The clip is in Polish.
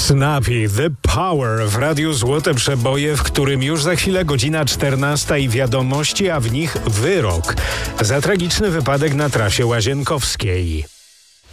Snappy, The Power w Radiu Złote Przeboje, w którym już za chwilę godzina 14 i wiadomości, a w nich wyrok za tragiczny wypadek na trasie łazienkowskiej.